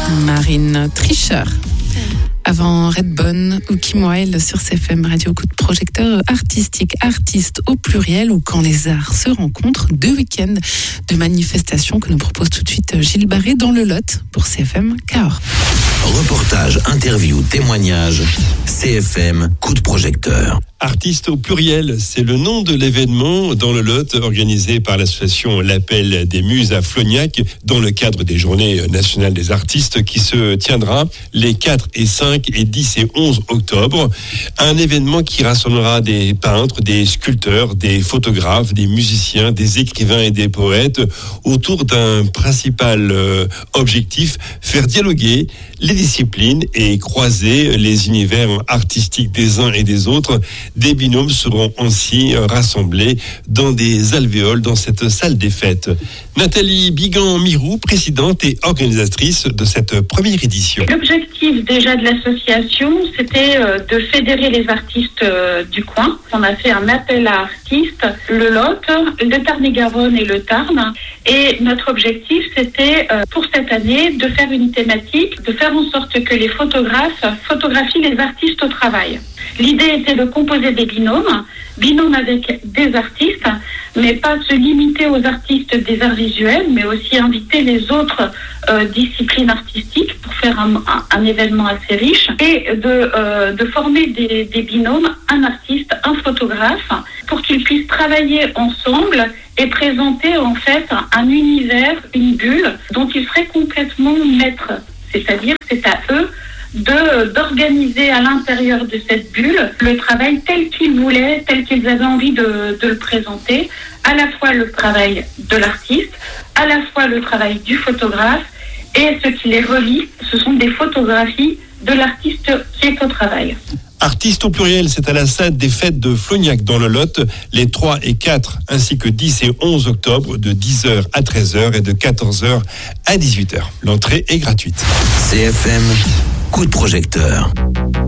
Marine Tricheur. Avant Redbone ou Kim Wilde sur CFM Radio, coup de projecteur artistique, artistes au pluriel ou quand les arts se rencontrent, 2 week-ends de manifestations que nous propose tout de suite Gilles Barré dans le Lot pour CFM Cahors. Reportage, interview, témoignage, CFM coup de projecteur. Artistes au pluriel, c'est le nom de l'événement dans le Lot organisé par l'association L'Appel des Muses à Flognac dans le cadre des Journées nationales des artistes qui se tiendra les 4 et 5 et 10 et 11 octobre. Un événement qui rassemblera des peintres, des sculpteurs, des photographes, des musiciens, des écrivains et des poètes autour d'un principal objectif, faire dialoguer les disciplines et croiser les univers artistiques des uns et des autres. Des binômes seront ainsi rassemblés dans des alvéoles dans cette salle des fêtes. Nathalie Bigan-Mirou, présidente et organisatrice de cette première édition. L'objectif déjà de l'association, c'était de fédérer les artistes du coin. On a fait un appel à artistes, le Lot, le Tarn-et-Garonne et le Tarn. Et notre objectif, c'était pour cette année de faire une thématique, de faire en sorte que les photographes photographient les artistes au travail. L'idée était de composer des binômes avec des artistes, mais pas se limiter aux artistes des arts visuels, mais aussi inviter les autres disciplines artistiques pour faire un événement assez riche et de former des binômes, un artiste, un photographe, pour qu'ils puissent travailler ensemble et présenter en fait un univers, une bulle dont ils seraient complètement maîtres. C'est-à-dire que c'est à eux d'organiser à l'intérieur de cette bulle le travail tel qu'ils voulaient, tel qu'ils avaient envie de le présenter, à la fois le travail de l'artiste, à la fois le travail du photographe, et ce qui les relie, ce sont des photographies de l'artiste qui est au travail. Artistes au pluriel, c'est à la salle des fêtes de Flognac dans le Lot, les 3 et 4, ainsi que 10 et 11 octobre, de 10h à 13h et de 14h à 18h. L'entrée est gratuite. CFM coup de projecteur.